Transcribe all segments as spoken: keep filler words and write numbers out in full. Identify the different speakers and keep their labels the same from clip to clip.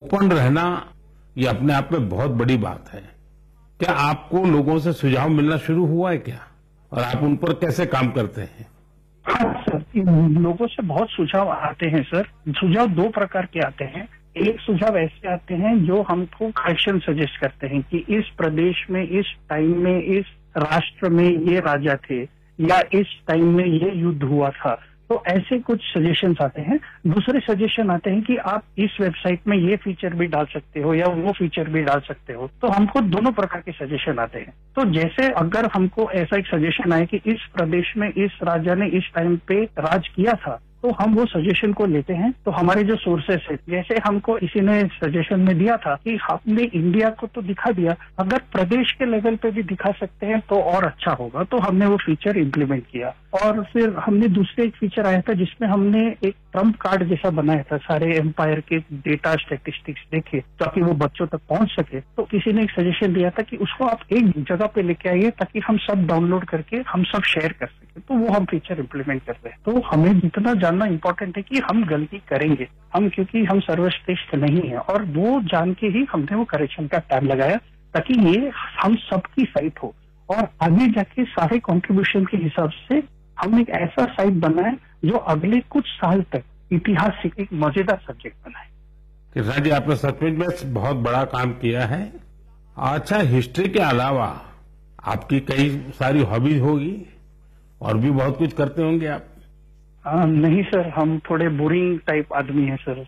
Speaker 1: Open رہنا یہ اپنے آپ میں بہت بڑی بات ہے. کیا آپ کو لوگوں سے سجھاؤ ملنا شروع ہوا ہے کیا؟ اور آپ ان پر کیسے کام کرتے ہیں؟
Speaker 2: ہاں سر، لوگوں سے بہت سجھاؤ آتے ہیں سر. سجھاؤ دو پرکار کے آتے ہیں. ایک سجھاؤ ایسے آتے ہیں جو ہم کو کریکشن سجیسٹ کرتے ہیں کہ اس پردیش میں اس ٹائم میں اس راشٹر میں یہ راجا تھے یا اس ٹائم میں یہ یدھ ہوا تھا. تو ایسے کچھ سجیشنز آتے ہیں. دوسرے سجیشن آتے ہیں کہ آپ اس ویب سائٹ میں یہ فیچر بھی ڈال سکتے ہو یا وہ فیچر بھی ڈال سکتے ہو. تو ہم کو دونوں پرکار کے سجیشن آتے ہیں. تو جیسے اگر ہم کو ایسا ایک سجیشن آئے کہ اس پردیش میں اس راجا نے اس ٹائم پہ راج کیا تھا تو ہم وہ سجیشن کو لیتے ہیں. تو ہمارے جو سورسز ہے، جیسے ہم کو کسی نے سجیشن میں دیا تھا کہ ہم نے انڈیا کو تو دکھا دیا، اگر پردیش کے لیول پہ بھی دکھا سکتے ہیں تو اور اچھا ہوگا. تو ہم نے وہ فیچر امپلیمنٹ کیا. اور پھر ہم نے دوسرے ایک فیچر آیا تھا جس میں ہم نے ایک ٹرمپ کارڈ جیسا بنایا تھا، سارے امپائر کے ڈیٹا اسٹیٹسٹکس دیکھے تاکہ وہ بچوں تک پہنچ سکے. تو کسی نے ایک سجیشن دیا تھا کہ اس کو آپ ایک جگہ پہ لے کے آئیے تاکہ ہم سب ڈاؤن لوڈ کر کے ہم سب شیئر کر سکیں. تو وہ ہم فیچر امپلیمنٹ کر رہے ہیں. تو ہمیں جتنا جاننا امپورٹنٹ ہے کہ ہم غلطی کریں گے، ہم کیونکہ ہم سروشریشٹھ نہیں ہیں، اور وہ جان کے ہی ہم نے وہ کریکشن کا ٹائم لگایا تاکہ یہ ہم سب کی سائٹ ہو. اور آگے جا کے سارے کنٹریبیوشن کے حساب سے ہم ایک ایسا سائٹ بنائے جو اگلے کچھ سال تک اتہاس سے ایک مزیدار سبجیکٹ بنائے.
Speaker 1: کشنا جی، آپ نے سچ میں بہت بڑا کام کیا ہے. اچھا، ہسٹری کے علاوہ آپ کی کئی ساری ہابیز ہوگی اور بھی بہت کچھ کرتے ہوں گے آپ؟
Speaker 2: آ, نہیں سر، ہم تھوڑے بورنگ ٹائپ آدمی ہیں سر.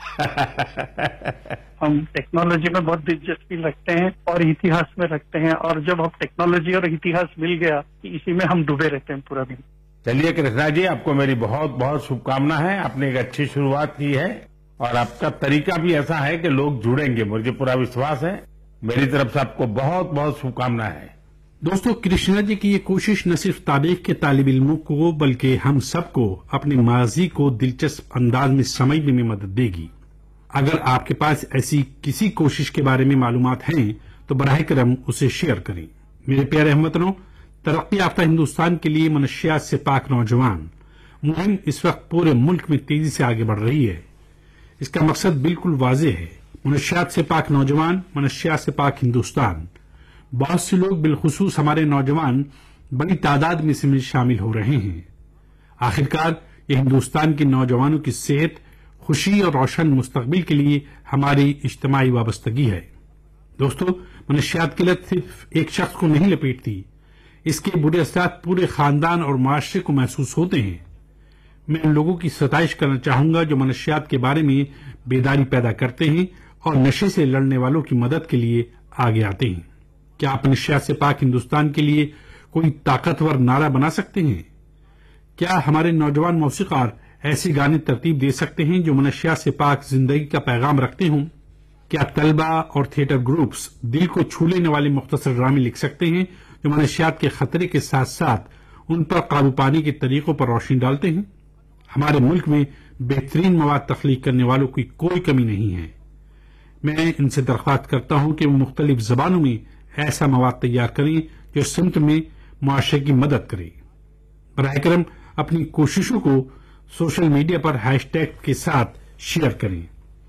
Speaker 2: ہم ٹیکنالوجی میں بہت دلچسپی رکھتے ہیں اور اتہاس میں رکھتے ہیں، اور جب ہم ٹیکنالوجی اور اتہاس مل گیا اسی میں ہم ڈوبے رہتے ہیں پورا دن.
Speaker 1: چلیے کشنا جی، آپ کو میری بہت بہت شبھ کامنا ہے. آپ نے ایک اچھی شروعات کی ہے اور آپ کا طریقہ بھی ایسا ہے کہ لوگ جڑیں گے، مجھے پورا وشواس ہے. میری طرف سے آپ کو بہت بہت شبھ کامنا ہے.
Speaker 3: دوستو، کرشنا جی کی یہ کوشش نہ صرف تاریخ کے طالب علموں کو بلکہ ہم سب کو اپنے ماضی کو دلچسپ انداز میں سمجھنے میں مدد دے گی. اگر آپ کے پاس ایسی کسی کوشش کے بارے میں معلومات ہیں تو براہ کرم اسے شیئر کریں. میرے پیارے ہم وطنوں، ترقی یافتہ ہندوستان کے لیے منشیات سے پاک نوجوان مہم اس وقت پورے ملک میں تیزی سے آگے بڑھ رہی ہے. اس کا مقصد بالکل واضح ہے: منشیات سے پاک نوجوان، منشیات سے پاک ہندوستان. بہت سے لوگ، بالخصوص ہمارے نوجوان، بڑی تعداد میں اس میں شامل ہو رہے ہیں. آخرکار یہ ہندوستان کے نوجوانوں کی صحت، خوشی اور روشن مستقبل کے لیے ہماری اجتماعی وابستگی ہے. دوستو، منشیات کی لت صرف ایک شخص کو نہیں لپیٹتی، اس کے برے اثرات پورے خاندان اور معاشرے کو محسوس ہوتے ہیں. میں ان لوگوں کی ستائش کرنا چاہوں گا جو منشیات کے بارے میں بیداری پیدا کرتے ہیں اور نشے سے لڑنے والوں کی مدد کے لیے آگے آتے ہیں. کیا آپ منشیات سے پاک ہندوستان کے لیے کوئی طاقتور نعرہ بنا سکتے ہیں؟ کیا ہمارے نوجوان موسیقار ایسے گانے ترتیب دے سکتے ہیں جو منشیات سے پاک زندگی کا پیغام رکھتے ہوں؟ کیا طلبہ اور تھیٹر گروپس دل کو چھو لینے والے مختصر ڈرامے لکھ سکتے ہیں جو منشیات کے خطرے کے ساتھ ساتھ ان پر قابو پانے کے طریقوں پر روشنی ڈالتے ہیں؟ ہمارے ملک میں بہترین مواد تخلیق کرنے والوں کی کوئی کمی نہیں ہے. میں ان سے درخواست کرتا ہوں کہ وہ مختلف زبانوں میں ایسا مواد تیار کریں جو سمت میں معاشرے کی مدد کرے. براہ کرم اپنی کوششوں کو سوشل میڈیا پر ہیش ٹیگ کے ساتھ شیئر کریں.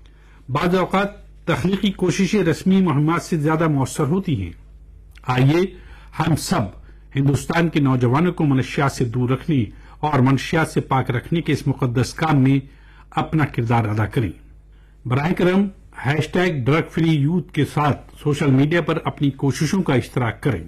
Speaker 3: بعض اوقات تخلیقی کوششیں رسمی مہمات سے زیادہ مؤثر ہوتی ہیں. آئیے ہم سب ہندوستان کے نوجوانوں کو منشیات سے دور رکھنے اور منشیات سے پاک رکھنے کے اس مقدس کام میں اپنا کردار ادا کریں. براہ کرم hash tag drug free youth کے ساتھ سوشل میڈیا پر اپنی کوششوں کا اشتراک کریں.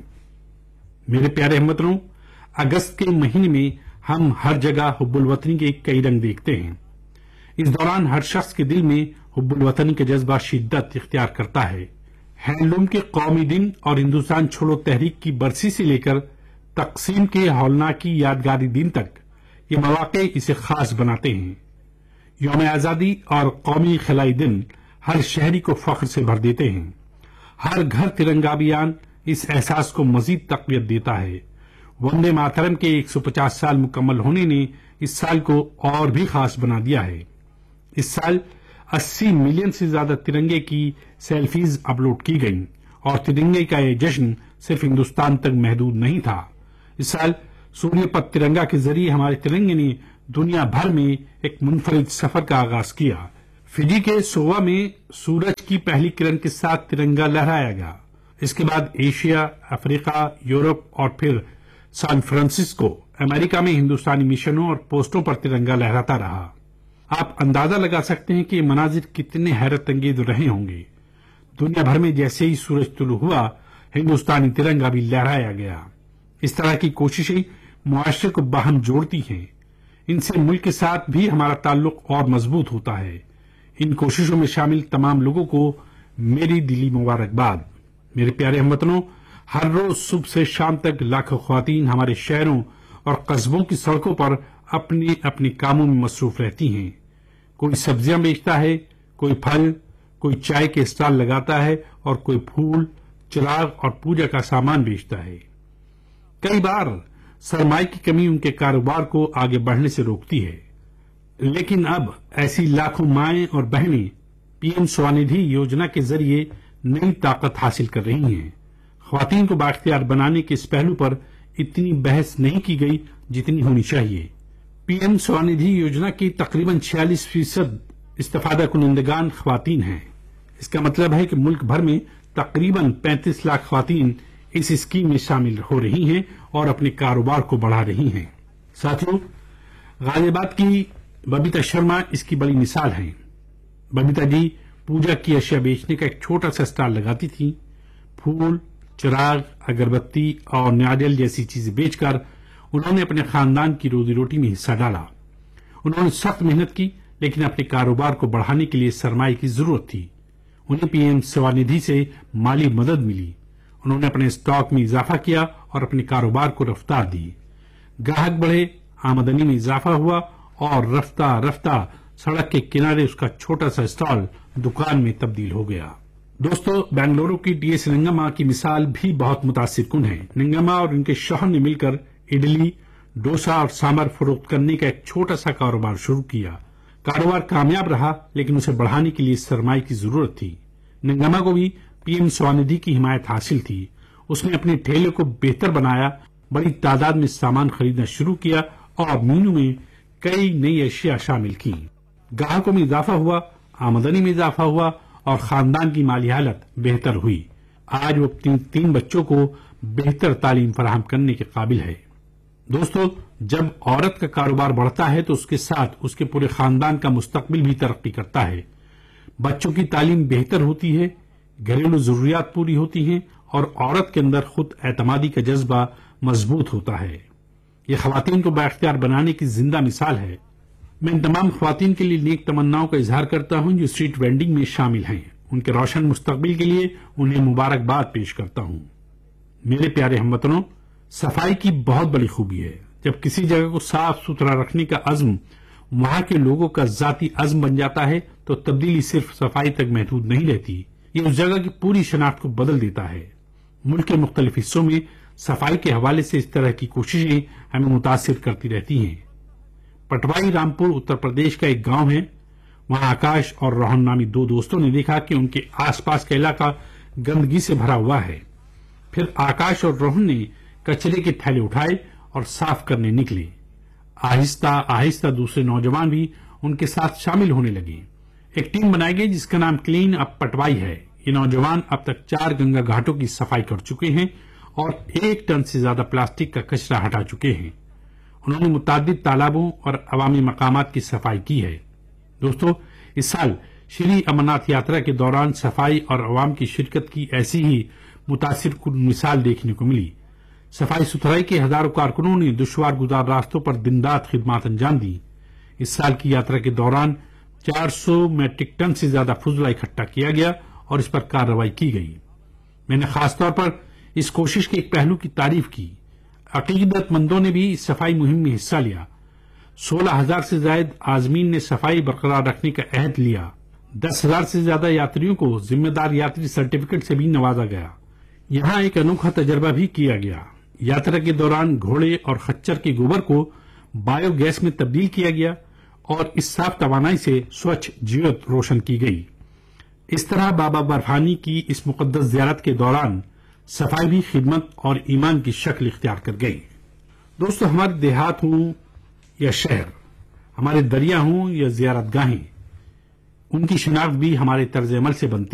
Speaker 3: میرے پیارے ہم وطنوں، اگست کے مہینے میں ہم ہر جگہ حب الوطنی کے کئی رنگ دیکھتے ہیں. اس دوران ہر شخص کے دل میں حب الوطنی کا جذبہ شدت اختیار کرتا ہے. ہینڈلوم کے قومی دن اور ہندوستان چھوڑو تحریک کی برسی سے لے کر تقسیم کے ہولناکی یادگاری دن تک یہ مواقع اسے خاص بناتے ہیں. یوم آزادی اور قومی خلائی دن ہر شہری کو فخر سے بھر دیتے ہیں. ہر گھر ترنگا ابھیان اس احساس کو مزید تقویت دیتا ہے. وندے ماترم کے ایک سو پچاس سال مکمل ہونے نے اس سال کو اور بھی خاص بنا دیا ہے. اس سال اسی ملین سے زیادہ ترنگے کی سیلفیز اپلوڈ کی گئیں اور ترنگے کا یہ جشن صرف ہندوستان تک محدود نہیں تھا. اس سال سوریہ پت ترنگا کے ذریعے ہمارے ترنگے نے دنیا بھر میں ایک منفرد سفر کا آغاز کیا. فجی کے سووا میں سورج کی پہلی کرن کے ساتھ ترنگا لہرایا گیا. اس کے بعد ایشیا، افریقہ، یورپ اور پھر سان فرانسسکو امریکہ میں ہندوستانی مشنوں اور پوسٹوں پر ترنگا لہراتا رہا. آپ اندازہ لگا سکتے ہیں کہ یہ مناظر کتنے حیرت انگیز رہے ہوں گے. دنیا بھر میں جیسے ہی سورج طلوع ہوا، ہندوستانی ترنگا بھی لہرایا گیا. اس طرح کی کوششیں معاشرے کو باہم جوڑتی ہیں. ان سے ملک کے ساتھ بھی ہمارا تعلق اور مضبوط ہوتا ہے. ان کوششوں میں شامل تمام لوگوں کو میری دلی مبارکباد. میرے پیارے ہم وطنوں، ہر روز صبح سے شام تک لاکھوں خواتین ہمارے شہروں اور قصبوں کی سڑکوں پر اپنے اپنے کاموں میں مصروف رہتی ہیں. کوئی سبزیاں بیچتا ہے، کوئی پھل، کوئی چائے کے اسٹال لگاتا ہے اور کوئی پھول، چراغ اور پوجا کا سامان بیچتا ہے. کئی بار سرمائے کی کمی ان کے کاروبار کو آگے بڑھنے سے روکتی ہے، لیکن اب ایسی لاکھوں مائیں اور بہنیں پی ایم سوانidھی یوجنا کے ذریعے نئی طاقت حاصل کر رہی ہیں. خواتین کو بااختیار بنانے کے اس پہلو پر اتنی بحث نہیں کی گئی جتنی ہونی چاہیے. پی ایم سوانidھی یوجنا کی تقریباً چھیالیس فیصد استفادہ کنندگان خواتین ہیں. اس کا مطلب ہے کہ ملک بھر میں تقریباً پینتیس لاکھ خواتین اس اسکیم میں شامل ہو رہی ہیں اور اپنے کاروبار کو بڑھا رہی ہیں. ساتھیوں، غازی آباد کی ببیتا شرما اس کی بڑی مثال ہیں. ببیتا جی پوجا کی اشیاء بیچنے کا ایک چھوٹا سا اسٹال لگاتی تھیں. پھول، چراغ، اگربتی اور ناریل جیسی چیزیں بیچ کر انہوں نے اپنے خاندان کی روزی روٹی میں حصہ ڈالا. انہوں نے سخت محنت کی، لیکن اپنے کاروبار کو بڑھانے کے لیے سرمایہ کی ضرورت تھی. انہیں پی ایم سوانidھی سے مالی مدد ملی. انہوں نے اپنے اسٹاک میں اضافہ کیا اور اپنے کاروبار کو رفتار دی. گاہک بڑھے، آمدنی میں اضافہ ہوا اور رفتہ رفتہ سڑک کے کنارے اس کا چھوٹا سا اسٹال دکان میں تبدیل ہو گیا. دوستو، بنگلورو کی ڈی ایس ننگما کی مثال بھی بہت متاثر کن ہے. ننگما اور ان کے شوہر نے مل کر اڈلی، ڈوسا اور سامبر فروخت کرنے کا ایک چھوٹا سا کاروبار شروع کیا. کاروبار کامیاب رہا، لیکن اسے بڑھانے کے لیے سرمایہ کی ضرورت تھی. ننگما کو بھی پی ایم سوانidھی کی حمایت حاصل تھی. اس نے اپنے ٹھیلے کو بہتر بنایا، بڑی تعداد میں سامان خریدنا شروع کیا اور مینو میں کئی نئی اشیاء شامل کی. گاہکوں میں اضافہ ہوا، آمدنی میں اضافہ ہوا اور خاندان کی مالی حالت بہتر ہوئی. آج وہ تین تین بچوں کو بہتر تعلیم فراہم کرنے کے قابل ہے. دوستو، جب عورت کا کاروبار بڑھتا ہے تو اس کے ساتھ اس کے پورے خاندان کا مستقبل بھی ترقی کرتا ہے. بچوں کی تعلیم بہتر ہوتی ہے، گھریلو ضروریات پوری ہوتی ہیں اور عورت کے اندر خود اعتمادی کا جذبہ مضبوط ہوتا ہے. یہ خواتین کو بااختیار بنانے کی زندہ مثال ہے. میں ان تمام خواتین کے لیے نیک تمناؤں کا اظہار کرتا ہوں جو اسٹریٹ وینڈنگ میں شامل ہیں. ان کے روشن مستقبل کے لیے انہیں مبارکباد پیش کرتا ہوں. میرے پیارے ہم وطنوں، صفائی کی بہت بڑی خوبی ہے. جب کسی جگہ کو صاف ستھرا رکھنے کا عزم وہاں کے لوگوں کا ذاتی عزم بن جاتا ہے تو تبدیلی صرف صفائی تک محدود نہیں رہتی، یہ اس جگہ کی پوری شناخت کو بدل دیتا ہے. ملک کے مختلف حصوں میں صفائی کے حوالے سے اس طرح کی کوششیں ہمیں متاثر کرتی رہتی ہیں. پٹوائی رامپور اتر پردیش کا ایک گاؤں ہے. وہاں آکاش اور روہن نامی دو دوستوں نے دیکھا کہ ان کے آس پاس کا علاقہ گندگی سے بھرا ہوا ہے. پھر آکاش اور روہن نے کچرے کے تھیلے اٹھائے اور صاف کرنے نکلے. آہستہ آہستہ دوسرے نوجوان بھی ان کے ساتھ شامل ہونے لگے. ایک ٹیم بنائی گئی جس کا نام کلین اپ پٹوائی ہے. یہ نوجوان اب تک چار گنگا گھاٹوں کی صفائی کر چکے ہیں اور ایک ٹن سے زیادہ پلاسٹک کا کچرا ہٹا چکے ہیں. انہوں نے متعدد تالابوں اور عوامی مقامات کی صفائی کی ہے. دوستو، اس سال شری امرناتھ یاترا کے دوران صفائی اور عوام کی شرکت کی ایسی ہی متاثر کن مثال دیکھنے کو ملی. صفائی ستھرائی کے ہزاروں کارکنوں نے دشوار گزار راستوں پر دن رات خدمات انجام دی. اس سال کی یاترا کے دوران چار سو میٹرک ٹن سے زیادہ فضلہ اکٹھا کیا گیا اور اس پر کارروائی کی گئی. میں نے خاص طور پر اس کوشش کے ایک پہلو کی تعریف کی. عقیدت مندوں نے بھی اس صفائی مہم میں حصہ لیا. سولہ ہزار سے زائد عازمین نے صفائی برقرار رکھنے کا عہد لیا. دس ہزار سے زیادہ یاتریوں کو ذمہ دار یاتری سرٹیفکیٹ سے بھی نوازا گیا. یہاں ایک انوکھا تجربہ بھی کیا گیا. یاترا کے دوران گھوڑے اور خچر کے گوبر کو بایو گیس میں تبدیل کیا گیا اور اس صاف توانائی سے سوچھ جیوت روشن کی گئی. اس طرح بابا برفانی کی اس مقدس زیارت کے دوران صفائی بھی خدمت اور ایمان کی شکل اختیار کر گئی. دوستو، ہمارے دیہات ہوں یا شہر، ہمارے دریا ہوں یا زیارت گاہیں، ان کی شناخت بھی ہمارے طرز عمل سے بنتی